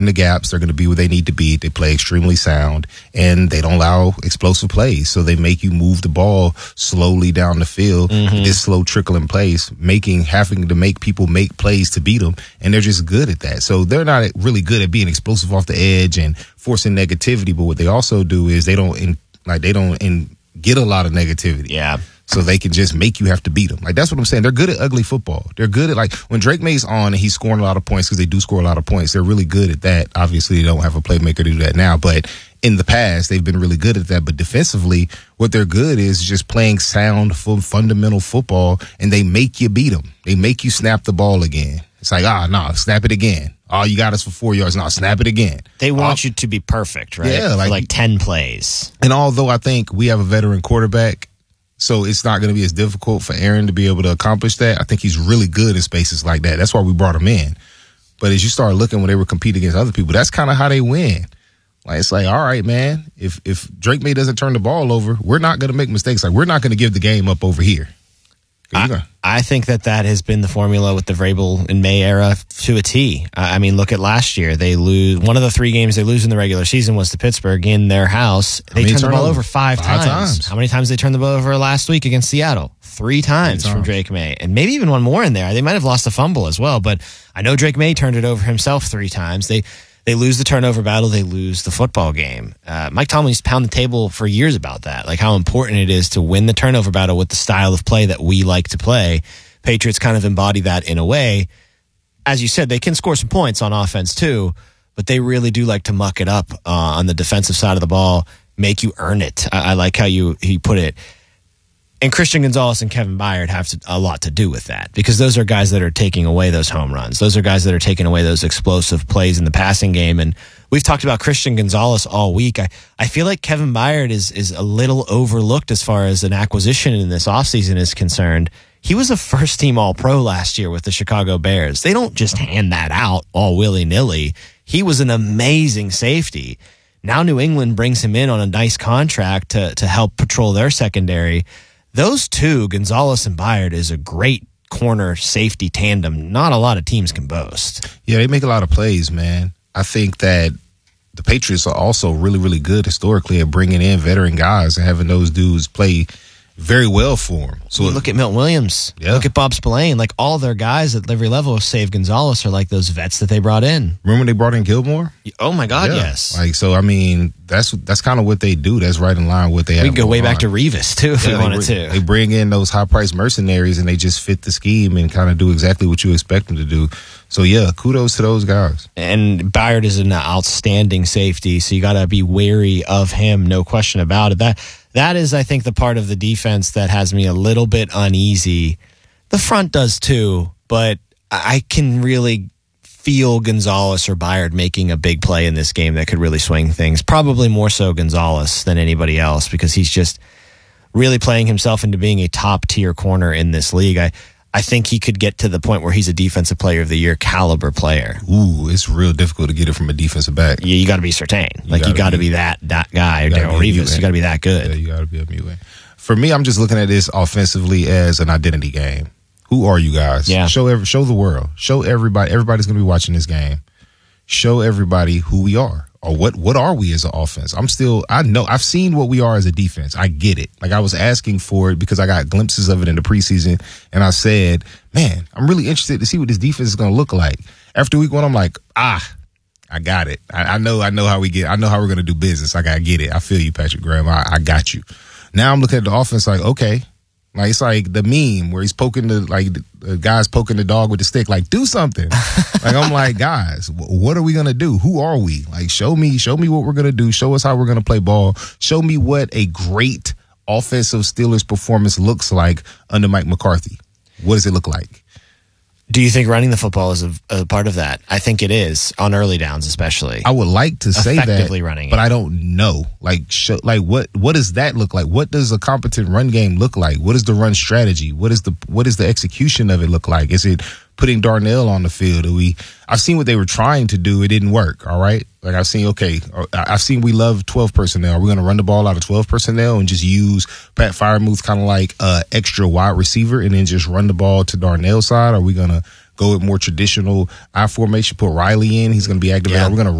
the gaps. They're going to be where they need to be. They play extremely sound, and they don't allow explosive plays. So they make you move the ball slowly down the field, this slow trickling plays, having to make people make plays to beat them, and they're just good at that. So they're not really good at being explosive off the edge and forcing negativity. But what they also do is they don't get a lot of negativity. Yeah. So they can just make you have to beat them. Like, that's what I'm saying. They're good at ugly football. They're good at, like, when Drake May's on and he's scoring a lot of points, because they do score a lot of points, they're really good at that. Obviously, they don't have a playmaker to do that now, but in the past, they've been really good at that. But defensively, what they're good is just playing sound, fundamental football, and they make you beat them. They make you snap the ball again. It's like, snap it again. Oh, you got us for 4 yards. No, snap it again. They want you to be perfect, right? Yeah. For like 10 plays. And although I think we have a veteran quarterback, so it's not going to be as difficult for Aaron to be able to accomplish that, I think he's really good in spaces like that. That's why we brought him in. But as you start looking when they were competing against other people, that's kind of how they win. Like, it's like, all right, man, if Drake May doesn't turn the ball over, we're not going to make mistakes. Like, we're not going to give the game up over here. I think that has been the formula with the Vrabel and May era to a T. I mean, look at last year. They lose one of the 3 games they lose in the regular season was to Pittsburgh in their house. They turned the ball over 5 times. How many times they turned the ball over last week against Seattle? 3 times from Drake May, and maybe even one more in there. They might have lost a fumble as well, but I know Drake May turned it over himself 3 times. They lose the turnover battle. They lose the football game. Mike Tomlin's pounded the table for years about that, like how important it is to win the turnover battle with the style of play that we like to play. Patriots kind of embody that in a way. As you said, they can score some points on offense too, but they really do like to muck it up on the defensive side of the ball, make you earn it. I like how he put it. And Christian Gonzalez and Kevin Byard have a lot to do with that, because those are guys that are taking away those home runs. Those are guys that are taking away those explosive plays in the passing game. And we've talked about Christian Gonzalez all week. I feel like Kevin Byard is a little overlooked as far as an acquisition in this offseason is concerned. He was a first-team All-Pro last year with the Chicago Bears. They don't just hand that out all willy-nilly. He was an amazing safety. Now New England brings him in on a nice contract to help patrol their secondary. Those two, Gonzalez and Byard, is a great corner safety tandem. Not a lot of teams can boast. Yeah, they make a lot of plays, man. I think that the Patriots are also really, really good historically at bringing in veteran guys and having those dudes play very well for them. So look at Milton Williams. Yeah. Look at Bob Spillane. Like, all their guys at every level, save Gonzalez, are like those vets that they brought in. Remember when they brought in Gilmore? Oh my God, yes. Like, so I mean, that's kind of what they do. That's right in line with what they have. We can go way back to Revis too if we wanted to. They bring in those high priced mercenaries and they just fit the scheme and kind of do exactly what you expect them to do. So yeah, kudos to those guys. And Byard is an outstanding safety, so you got to be wary of him, no question about it. That is, I think, the part of the defense that has me a little bit uneasy. The front does too, but I can really feel Gonzalez or Byard making a big play in this game that could really swing things. Probably more so Gonzalez than anybody else, because he's just really playing himself into being a top-tier corner in this league. I think he could get to the point where he's a defensive player of the year caliber player. Ooh, it's real difficult to get it from a defensive back. Yeah, you got to be Surtain. You got to be that guy, Darrelle Revis. You got to be that good. Yeah, you got to be a mutant. For me, I'm just looking at this offensively as an identity game. Who are you guys? Yeah. Show the world. Show everybody. Everybody's going to be watching this game. Show everybody who we are. Or what are we as an offense? I know I've seen what we are as a defense. I get it. Like, I was asking for it because I got glimpses of it in the preseason, and I said, man, I'm really interested to see what this defense is going to look like. After week 1, I'm like, I got it. I know how we get. I know how we're going to do business. Like, I get it. I feel you, Patrick Graham. I got you. Now I'm looking at the offense like, okay. Like, it's like the meme where he's poking the guy's poking the dog with the stick. Like, do something. Like, I'm like, guys, what are we gonna do? Who are we? Like, show me what we're gonna do. Show us how we're gonna play ball. Show me what a great offensive Steelers performance looks like under Mike McCarthy. What does it look like? Do you think running the football is a part of that? I think it is, on early downs especially. I would like to say that, effectively running but it. I don't know. Like, what does that look like? What does a competent run game look like? What is the run strategy? What is the execution of it look like? Is it putting Darnell on the field? I've seen what they were trying to do. It didn't work. All right. Like, I've seen we love 12 personnel. Are we going to run the ball out of 12 personnel and just use Pat Freiermuth kind of like extra wide receiver and then just run the ball to Darnell's side? Are we going to go with more traditional I formation, put Riley in. He's going to be activated. Yeah. We're going to